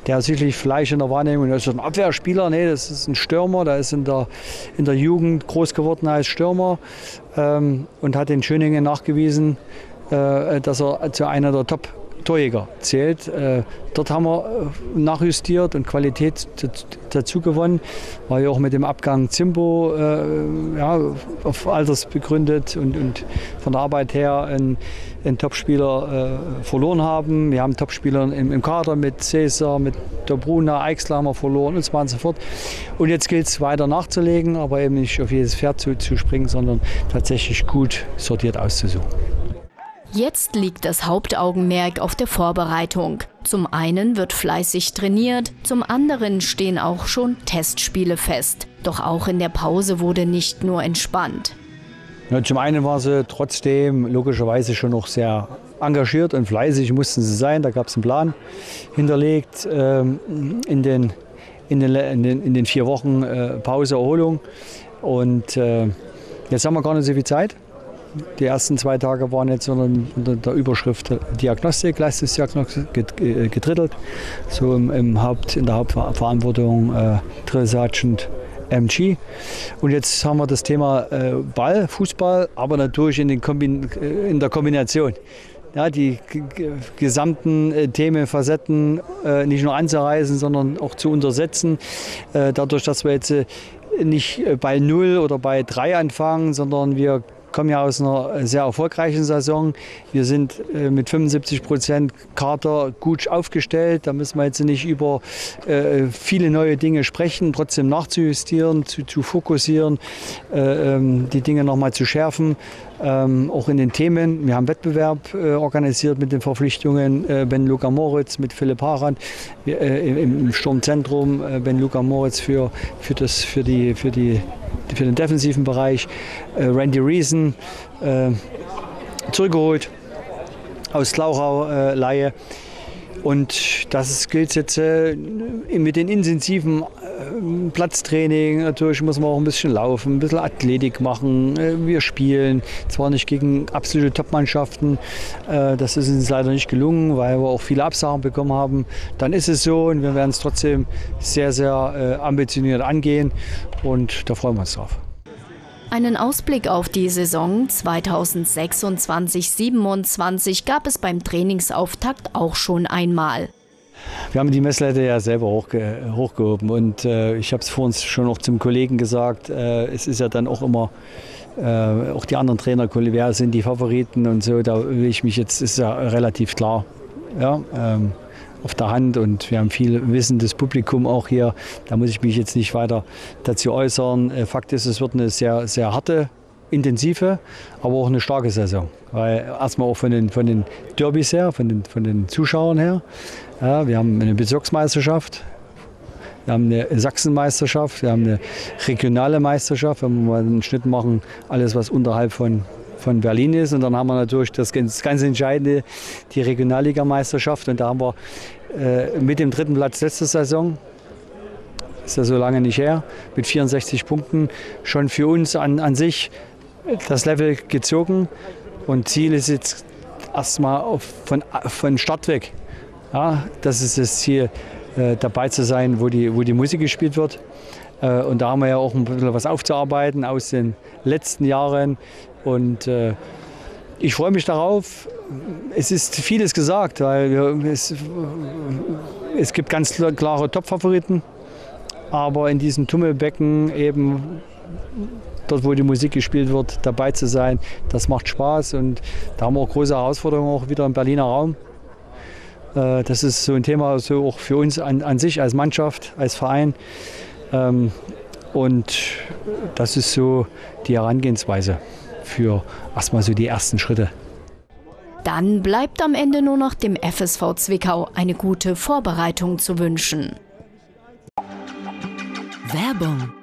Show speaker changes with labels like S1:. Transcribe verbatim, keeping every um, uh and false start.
S1: der sicherlich Fleisch in der Wahrnehmung, das ist ein Abwehrspieler, nee, das ist ein Stürmer, der ist in der, in der Jugend groß geworden als Stürmer ähm, und hat in Schöningen nachgewiesen, äh, dass er zu einer der Top Torjäger zählt. Äh, dort haben wir äh, nachjustiert und Qualität dazu gewonnen. War ja auch mit dem Abgang Zimbo äh, ja, auf Alters begründet und, und von der Arbeit her einen, einen Topspieler äh, verloren haben. Wir haben Topspieler im, im Kader mit Cäsar, mit der Bruna, Eichsler haben wir verloren und so weiter und so fort. Und jetzt gilt es weiter nachzulegen, aber eben nicht auf jedes Pferd zu, zu springen, sondern tatsächlich gut sortiert auszusuchen.
S2: Jetzt liegt das Hauptaugenmerk auf der Vorbereitung. Zum einen wird fleißig trainiert, zum anderen stehen auch schon Testspiele fest. Doch auch in der Pause wurde nicht nur entspannt.
S1: Ja, zum einen war sie trotzdem logischerweise schon noch sehr engagiert und fleißig mussten sie sein. Da gab es einen Plan hinterlegt ähm, in, den, in, den, in, den, in den vier Wochen äh, Pause, Erholung. Und äh, jetzt haben wir gar nicht so viel Zeit. Die ersten zwei Tage waren jetzt unter der Überschrift Diagnostik, Leistungsdiagnostik gedrittelt. So im, im Haupt, in der Hauptverantwortung äh, Drill Sergeant M G. Und jetzt haben wir das Thema äh, Ball, Fußball, aber natürlich in, den Kombin in der Kombination. Ja, die gesamten äh, Themen, Facetten äh, nicht nur anzureißen, sondern auch zu untersetzen. Äh, dadurch, dass wir jetzt äh, nicht bei null oder bei drei anfangen, sondern wir kommen ja aus einer sehr erfolgreichen Saison. Wir sind äh, mit fünfundsiebzig Prozent Kader gut aufgestellt. Da müssen wir jetzt nicht über äh, viele neue Dinge sprechen, trotzdem nachzujustieren, zu, zu fokussieren, äh, ähm, die Dinge nochmal zu schärfen. Ähm, auch in den Themen. Wir haben Wettbewerb äh, organisiert mit den Verpflichtungen äh, Ben Luka Moritz mit Philipp Harand wir, äh, im, im Sturmzentrum äh, Ben Luka Moritz für, für, das, für, die, für, die, für den defensiven Bereich, äh, Randy Reason äh, zurückgeholt aus Glauchau äh, Laie. Und das gilt jetzt äh, mit den intensiven äh, Platztraining. Natürlich muss man auch ein bisschen laufen, ein bisschen Athletik machen. Äh, wir spielen zwar nicht gegen absolute Top-Mannschaften, äh, das ist uns leider nicht gelungen, weil wir auch viele Absagen bekommen haben. Dann ist es so und wir werden es trotzdem sehr, sehr äh, ambitioniert angehen und da freuen wir uns drauf.
S2: Einen Ausblick auf die Saison zweitausendsechsundzwanzig siebenundzwanzig gab es beim Trainingsauftakt auch schon einmal.
S1: Wir haben die Messlatte ja selber hochge hochgehoben und äh, ich habe es vorhin schon noch zum Kollegen gesagt, äh, es ist ja dann auch immer, äh, auch die anderen Trainer, wer sind die Favoriten und so, da will ich mich jetzt, ist ja relativ klar, ja, ähm, auf der Hand und wir haben viel wissendes Publikum auch hier. Da muss ich mich jetzt nicht weiter dazu äußern. Fakt ist, es wird eine sehr, sehr harte, intensive, aber auch eine starke Saison. Weil erstmal auch von den, von den Derbys her, von den, von den Zuschauern her. Ja, wir haben eine Bezirksmeisterschaft, wir haben eine Sachsenmeisterschaft, wir haben eine regionale Meisterschaft, wenn wir mal einen Schnitt machen, alles was unterhalb von von Berlin ist. Und dann haben wir natürlich das ganz, ganz Entscheidende, die Regionalligameisterschaft. Und da haben wir äh, mit dem dritten Platz letzte Saison, ist ja so lange nicht her, mit vierundsechzig Punkten schon für uns an, an sich das Level gezogen. Und Ziel ist jetzt erstmal von, von Start weg. Ja, das ist das Ziel, äh, dabei zu sein, wo die, wo die Musik gespielt wird. Äh, und da haben wir ja auch ein bisschen was aufzuarbeiten aus den letzten Jahren. Und äh, ich freue mich darauf. Es ist vieles gesagt, weil wir, es, es gibt ganz klare Top-Favoriten. Aber in diesem Tummelbecken eben, dort wo die Musik gespielt wird, dabei zu sein, das macht Spaß. Und da haben wir auch große Herausforderungen auch wieder im Berliner Raum. Äh, das ist so ein Thema so auch für uns an, an sich als Mannschaft, als Verein. Ähm, und das ist so die Herangehensweise für erstmal so die ersten Schritte.
S2: Dann bleibt am Ende nur noch dem F S V Zwickau eine gute Vorbereitung zu wünschen.
S3: Werbung